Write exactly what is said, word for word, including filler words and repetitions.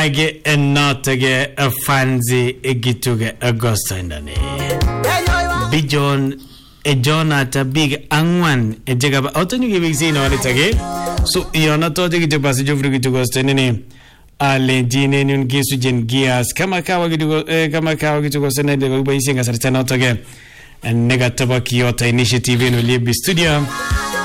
Nage enotage fanzi egituge Augusto indane. Bijon e Jonata big angwan e jegaba otoni big zino alitage. So yona tote gite pasi jofri gitu Augusto nini. Ale jine nun gisu jen gias kama kawa gitu kama kawa gitu Augusto nende ba isinga sartana otage. And negataba Kyoto initiative no libi studio.